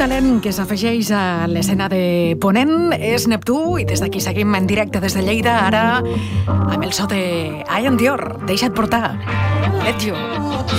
talent que s'afegeix a l'escena de Ponent és Neptú i des d'aquí seguim en directe des de Lleida, ara amb el so de I Am Dior. Deixa't portar. Let you.